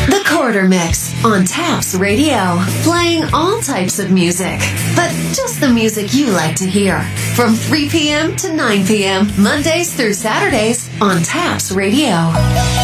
The Quarter Mix on Taps Radio. Playing all types of music, but just the music you like to hear. From 3 p.m. to 9 p.m., Mondays through Saturdays on Taps Radio.